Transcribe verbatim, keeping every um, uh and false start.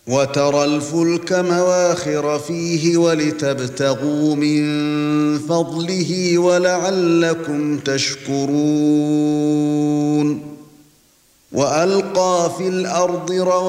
وَتَرَى الْفُلْكَ مَوَاخِرَ فِيهِ وَلِتَبْتَغُوا مِنْ فَضْلِهِ وَلَعَلَّكُمْ تَشْكُرُونَ وَأَلْقَى فِي الْأَرْضِ